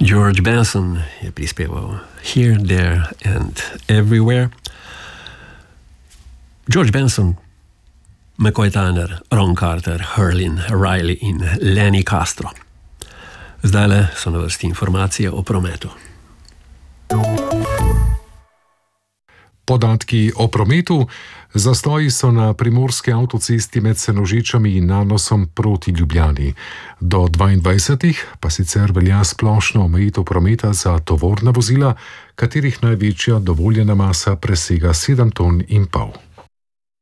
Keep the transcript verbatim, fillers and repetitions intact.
George Benson je prispeval Here, There and Everywhere. George Benson, McCoy Tyner, Ron Carter, Hurlin, Riley in Lenny Castro. Zdajle so na vrsti informacije o prometu. Podatki o prometu. Zastoji so na primorski avtocesti med Senožečami in Nanosom proti Ljubljani. Do dvaindvajsetih pa sicer velja splošno omejitev prometa za tovorna vozila, katerih največja dovoljena masa presega sedem ton in pol.